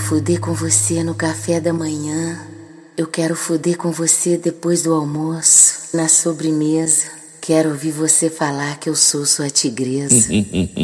fuder com você no café da manhã. Eu quero fuder com você depois do almoço, na sobremesa. Quero ouvir você falar que eu sou sua tigresa.